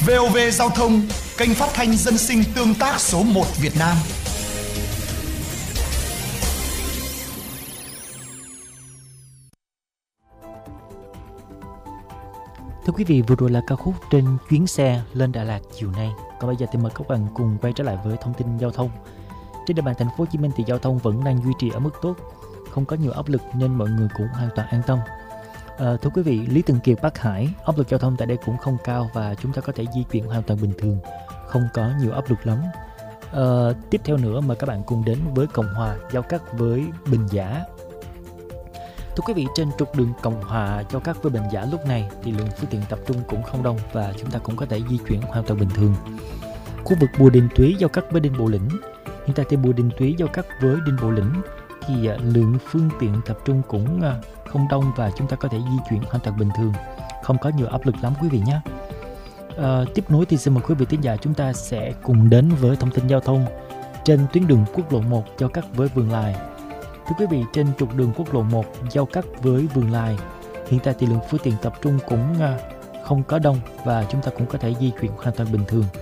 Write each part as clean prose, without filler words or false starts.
VOV Giao thông, kênh phát thanh dân sinh tương tác số 1 Việt Nam. Thưa quý vị, vừa rồi là ca khúc Trên chuyến xe lên Đà Lạt chiều nay. Còn bây giờ thì mời các bạn cùng quay trở lại với thông tin giao thông. Trên địa bàn thành phố Hồ Chí Minh thì giao thông vẫn đang duy trì ở mức tốt, không có nhiều áp lực nên mọi người cũng hoàn toàn an tâm. Thưa quý vị, Lý Thường Kiệt, Bắc Hải, áp lực giao thông tại đây cũng không cao và chúng ta có thể di chuyển hoàn toàn bình thường, không có nhiều áp lực lắm. Tiếp theo nữa mời các bạn cùng đến với Cộng Hòa giao cắt với Bình Giả. Thưa quý vị, trên trục đường Cộng Hòa giao cắt với Bình Giả lúc này thì lượng phương tiện tập trung cũng không đông và chúng ta cũng có thể di chuyển hoàn toàn bình thường. Khu vực Bùa Đình Túy giao cắt với Đinh Bộ Lĩnh. Hiện tại thì Bùa Đình Túy giao cắt với Đinh Bộ Lĩnh thì lượng phương tiện tập trung cũng không đông và chúng ta có thể di chuyển hoàn toàn bình thường, không có nhiều áp lực lắm quý vị nhé. Tiếp nối thì xin mời quý vị thính giả chúng ta sẽ cùng đến với thông tin giao thông trên tuyến đường quốc lộ 1 giao cắt với Vườn Lài. Thưa quý vị, trên trục đường quốc lộ 1 giao cắt với Vườn Lài, hiện tại thì lượng phương tiện tập trung cũng không có đông và chúng ta cũng có thể di chuyển hoàn toàn bình thường.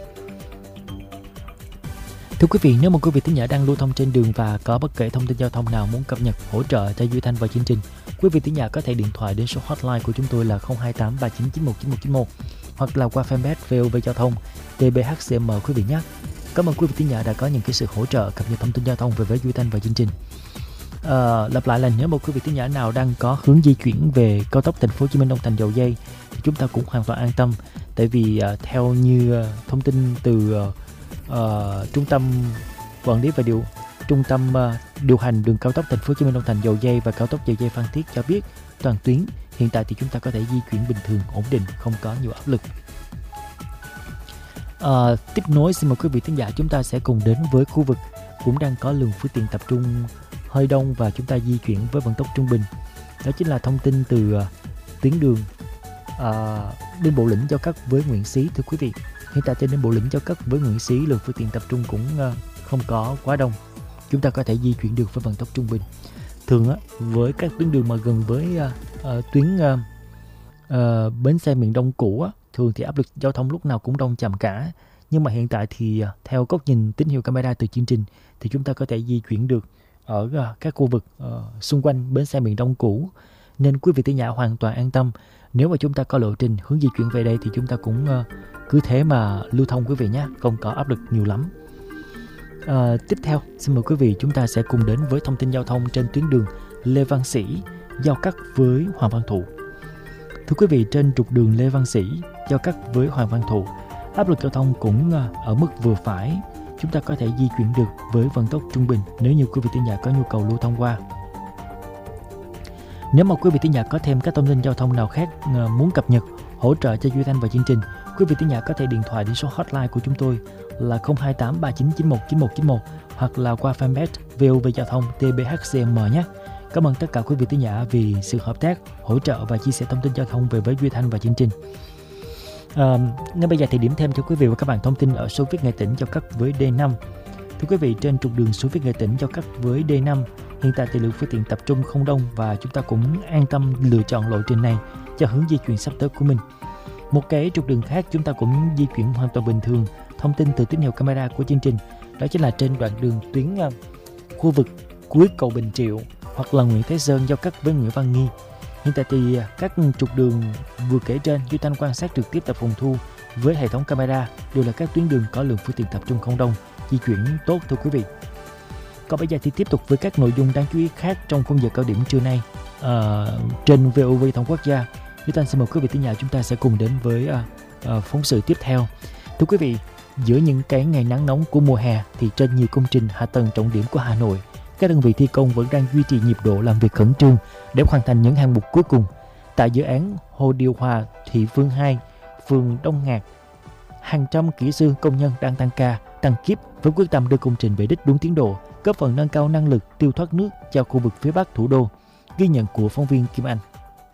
Thưa quý vị, nếu mà quý vị thính giả đang lưu thông trên đường và có bất kể thông tin giao thông nào muốn cập nhật hỗ trợ cho Duy Thanh và chương trình, quý vị thính giả có thể điện thoại đến số hotline của chúng tôi là 028 3991 9191 hoặc là qua fanpage VOV Giao thông TBHCM quý vị nhé. Cảm ơn quý vị thính giả đã có những cái sự hỗ trợ cập nhật thông tin giao thông về với Duy Thanh và chương trình. Lặp lại là nếu mà quý vị thính giả nào đang có hướng di chuyển về cao tốc thành phố Hồ Chí Minh Long Thành Dầu Giây thì chúng ta cũng hoàn toàn an tâm, tại vì theo như thông tin từ trung tâm quản lý và trung tâm điều hành đường cao tốc thành phố Hồ Chí Minh Long Thành Dầu Giây và cao tốc Dầu Giây Phan Thiết cho biết toàn tuyến hiện tại thì chúng ta có thể di chuyển bình thường, ổn định, không có nhiều áp lực. Tiếp nối xin mời quý vị thính giả chúng ta sẽ cùng đến với khu vực cũng đang có lượng phương tiện tập trung hơi đông và chúng ta di chuyển với vận tốc trung bình. Đó chính là thông tin từ tuyến đường Đinh Bộ Lĩnh giao cắt với Nguyễn Xí. Thưa quý vị, hiện tại trên Đinh Bộ Lĩnh giao cắt với Nguyễn Xí lượng phương tiện tập trung cũng không có quá đông, chúng ta có thể di chuyển được với vận tốc trung bình. Thường với các tuyến đường mà gần với tuyến bến xe miền Đông cũ thường thì áp lực giao thông lúc nào cũng đông chằm cả. Nhưng mà hiện tại thì theo góc nhìn tín hiệu camera từ chương trình thì chúng ta có thể di chuyển được ở các khu vực xung quanh bến xe miền Đông cũ, nên quý vị thính giả hoàn toàn an tâm. Nếu mà chúng ta có lộ trình hướng di chuyển về đây thì chúng ta cũng cứ thế mà lưu thông quý vị nhé, không có áp lực nhiều lắm. Tiếp theo xin mời quý vị chúng ta sẽ cùng đến với thông tin giao thông trên tuyến đường Lê Văn Sĩ giao cắt với Hoàng Văn Thụ. Thưa quý vị, trên trục đường Lê Văn Sĩ giao cắt với Hoàng Văn Thụ, áp lực giao thông cũng ở mức vừa phải, chúng ta có thể di chuyển được với vận tốc trung bình nếu như quý vị thính giả có nhu cầu lưu thông qua. Nếu mà quý vị thính giả có thêm các thông tin giao thông nào khác muốn cập nhật hỗ trợ cho Duy Thanh và chương trình, quý vị thính giả có thể điện thoại đến số hotline của chúng tôi là 028 3991 9191 hoặc là qua fanpage VOV Giao thông TBHCM nhé. Cảm ơn tất cả quý vị thính giả vì sự hợp tác, hỗ trợ và chia sẻ thông tin giao thông về với Duy Thanh và chương trình. Ngay bây giờ thì điểm thêm cho quý vị và các bạn thông tin ở số viết Nghệ Tĩnh giao cắt với D5. Thưa quý vị, trên trục đường số viết Nghệ Tĩnh giao cắt với D5, hiện tại thì lượng phương tiện tập trung không đông và chúng ta cũng an tâm lựa chọn lộ trình này cho hướng di chuyển sắp tới của mình. Một cái trục đường khác chúng ta cũng di chuyển hoàn toàn bình thường. Thông tin từ tín hiệu camera của chương trình đó chính là trên đoạn đường tuyến khu vực cuối cầu Bình Triệu hoặc là Nguyễn Thái Sơn giao cắt với Nguyễn Văn Nghi. Hiện tại thì các trục đường vừa kể trên Duy Thanh quan sát trực tiếp tại phòng thu với hệ thống camera đều là các tuyến đường có lượng phương tiện tập trung không đông, di chuyển tốt thưa quý vị. Còn bây giờ thì tiếp tục với các nội dung đáng chú ý khác trong khung giờ cao điểm trưa nay trên VOV Thông Quốc gia. Duy Thanh xin mời quý vị thính giả chúng ta sẽ cùng đến với phóng sự tiếp theo. Thưa quý vị, giữa những cái ngày nắng nóng của mùa hè thì trên nhiều công trình hạ tầng trọng điểm của Hà Nội, các đơn vị thi công vẫn đang duy trì nhịp độ làm việc khẩn trương để hoàn thành những hạng mục cuối cùng. Tại dự án Hồ Điều Hòa Thị Phương 2, phường Đông Ngạc, hàng trăm kỹ sư công nhân đang tăng ca, tăng kíp với quyết tâm đưa công trình về đích đúng tiến độ, góp phần nâng cao năng lực tiêu thoát nước cho khu vực phía Bắc thủ đô. Ghi nhận của phóng viên Kim Anh.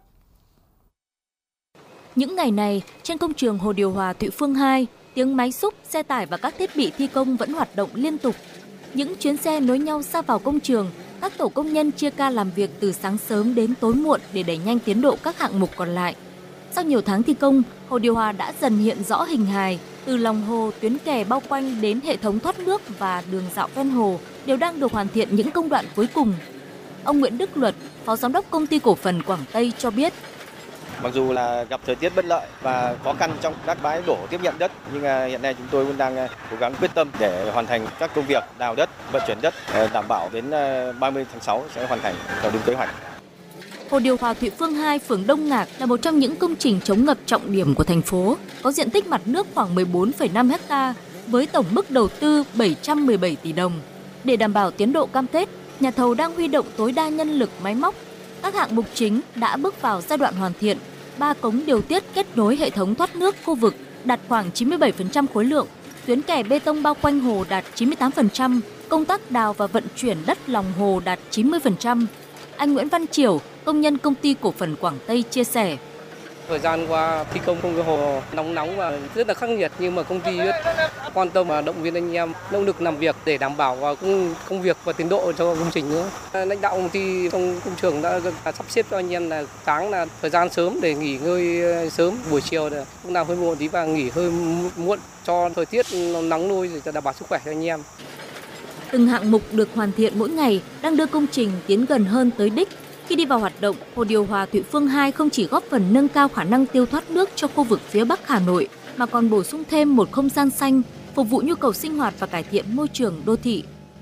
Những ngày này, trên công trường Hồ Điều Hòa Thụy Phương 2, tiếng máy xúc, xe tải và các thiết bị thi công vẫn hoạt động liên tục. Những chuyến xe nối nhau ra vào công trường, các tổ công nhân chia ca làm việc từ sáng sớm đến tối muộn để đẩy nhanh tiến độ các hạng mục còn lại. Sau nhiều tháng thi công, hồ điều hòa đã dần hiện rõ hình hài, từ lòng hồ, tuyến kè bao quanh đến hệ thống thoát nước và đường dạo ven hồ đều đang được hoàn thiện những công đoạn cuối cùng. Ông Nguyễn Đức Luật, Phó Giám đốc Công ty Cổ phần Quảng Tây cho biết. Mặc dù là gặp thời tiết bất lợi và khó khăn trong các bãi đổ tiếp nhận đất, nhưng hiện nay chúng tôi cũng đang cố gắng quyết tâm để hoàn thành các công việc đào đất, vận chuyển đất, đảm bảo đến 30 tháng 6 sẽ hoàn thành theo đúng kế hoạch. Hồ điều hòa Thụy Phương 2, phường Đông Ngạc là một trong những công trình chống ngập trọng điểm của thành phố, có diện tích mặt nước khoảng 14,5 ha với tổng mức đầu tư 717 tỷ đồng. Để đảm bảo tiến độ cam kết, nhà thầu đang huy động tối đa nhân lực, máy móc. Các hạng mục chính đã bước vào giai đoạn hoàn thiện. 3 cống điều tiết kết nối hệ thống thoát nước khu vực đạt khoảng 97% khối lượng, tuyến kè bê tông bao quanh hồ đạt 98%, công tác đào và vận chuyển đất lòng hồ đạt 90%. Anh Nguyễn Văn Triểu, công nhân Công ty Cổ phần Quảng Tây chia sẻ. Thời gian qua thi công cái hồ nóng và rất là khắc nghiệt, nhưng mà công ty rất quan tâm và động viên anh em nỗ lực làm việc để đảm bảo công việc và tiến độ cho công trình nữa. Lãnh đạo công ty trong công trường đã sắp xếp cho anh em là sáng là thời gian sớm để nghỉ ngơi sớm, buổi chiều là cũng làm hơi muộn tí và nghỉ hơi muộn cho thời tiết nắng nôi để đảm bảo sức khỏe cho anh em. Từng hạng mục được hoàn thiện mỗi ngày đang đưa công trình tiến gần hơn tới đích. Khi đi vào hoạt động, hồ điều hòa Thụy Phương 2 không chỉ góp phần nâng cao khả năng tiêu thoát nước cho khu vực phía Bắc Hà Nội, mà còn bổ sung thêm một không gian xanh, phục vụ nhu cầu sinh hoạt và cải thiện môi trường đô thị.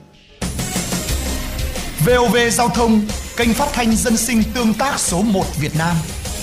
VOV Giao thông, kênh phát thanh dân sinh tương tác số 1 Việt Nam.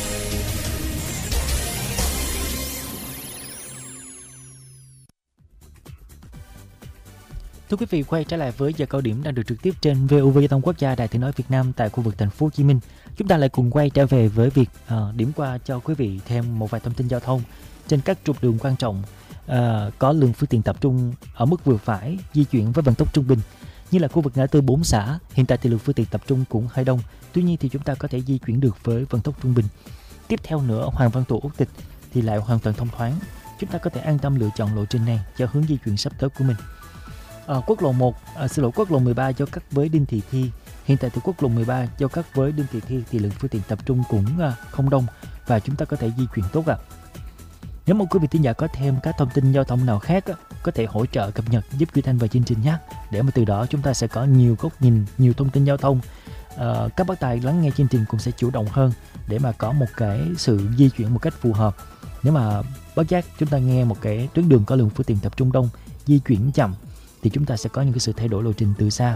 Thưa quý vị, quay trở lại với giờ cao điểm đang được trực tiếp trên VOV Giao thông Quốc gia, Đài Tiếng nói Việt Nam tại khu vực thành phố Hồ Chí Minh. Chúng ta lại cùng quay trở về với việc điểm qua cho quý vị thêm một vài thông tin giao thông trên các trục đường quan trọng có lượng phương tiện tập trung ở mức vừa phải, di chuyển với vận tốc trung bình, như là khu vực ngã tư 4 xã. Hiện tại thì lượng phương tiện tập trung cũng hơi đông, tuy nhiên thì chúng ta có thể di chuyển được với vận tốc trung bình. Tiếp theo nữa, Hoàng Văn Thụ, Út Tịch thì lại hoàn toàn thông thoáng. Chúng ta có thể an tâm lựa chọn lộ trình này cho hướng di chuyển sắp tới của mình. Quốc lộ 13 giao cắt với Đinh Thị Thi. Hiện tại thì quốc lộ 13 giao cắt với Đinh Thị Thi thì lượng phương tiện tập trung cũng không đông và chúng ta có thể di chuyển tốt ạ. Nếu mà quý vị thính giả có thêm các thông tin giao thông nào khác có thể hỗ trợ cập nhật giúp Duy Thanh và chương trình nhé, để mà từ đó chúng ta sẽ có nhiều góc nhìn, nhiều thông tin giao thông. Các bác tài lắng nghe chương trình cũng sẽ chủ động hơn để mà có một cái sự di chuyển một cách phù hợp. Nếu mà bất giác chúng ta nghe một cái tuyến đường có lượng phương tiện tập trung đông, di chuyển chậm, thì chúng ta sẽ có những cái sự thay đổi lộ trình từ xa.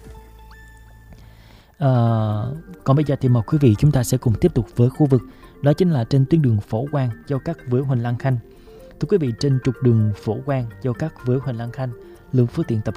Còn bây giờ thì mời quý vị chúng ta sẽ cùng tiếp tục với khu vực đó chính là trên tuyến đường Phổ Quang giao cắt với Huỳnh Lan Khanh. Thưa quý vị, trên trục đường Phổ Quang giao cắt với Huỳnh Lan Khanh, lượng phương tiện tập